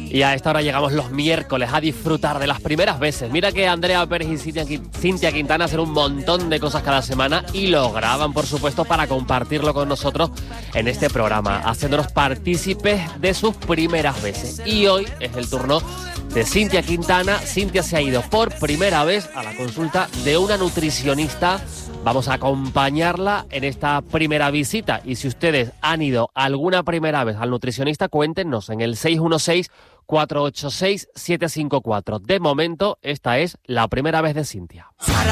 Y a esta hora llegamos los miércoles a disfrutar de las primeras veces. Mira que Andrea Pérez y Cintia Quintana hacen un montón de cosas cada semana y lo graban, por supuesto, para compartirlo con nosotros en este programa, haciéndonos partícipes de sus primeras veces. Y hoy es el turno de Cintia Quintana. Cintia se ha ido por primera vez a la consulta de una nutricionista. Vamos a acompañarla en esta primera visita. Y si ustedes han ido alguna primera vez al nutricionista, cuéntenos en el 616-486-754. De momento, esta es la primera vez de Cintia.